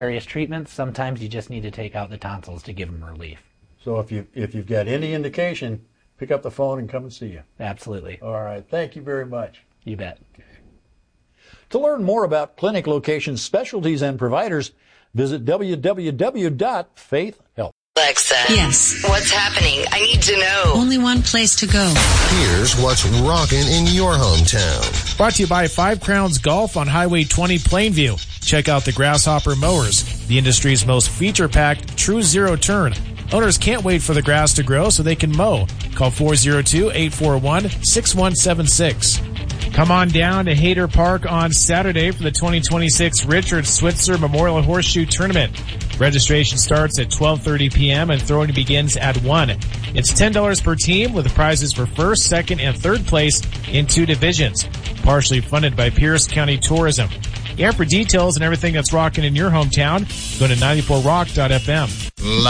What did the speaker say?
various treatments. Sometimes you just need to take out the tonsils to give them relief. So if you've got any indication, pick up the phone and come and see you. Absolutely. All right. Thank you very much. You bet. To learn more about clinic locations, specialties, and providers, visit www.faithhealth. Alexa. Yes. What's happening? I need to know. Only one place to go. Here's what's rocking in your hometown. Brought to you by Five Crowns Golf on Highway 20 Plainview. Check out the Grasshopper mowers, the industry's most feature-packed true zero turn. Owners can't wait for the grass to grow so they can mow. Call 402-841-6176. Come on down to Hayter Park on Saturday for the 2026 Richard Switzer Memorial Horseshoe Tournament. Registration starts at 12:30 p.m. and throwing begins at 1. It's $10 per team with prizes for first, second, and third place in 2 divisions. Partially funded by Pierce County Tourism. And for details and everything that's rocking in your hometown, go to 94rock.fm.